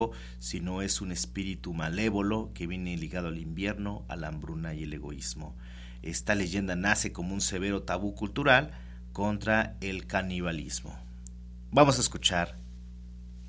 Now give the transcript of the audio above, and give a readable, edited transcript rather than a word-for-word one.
sino es un espíritu malévolo que viene ligado al invierno, a la hambruna y el egoísmo. Esta leyenda nace como un severo tabú cultural contra el canibalismo. Vamos a escuchar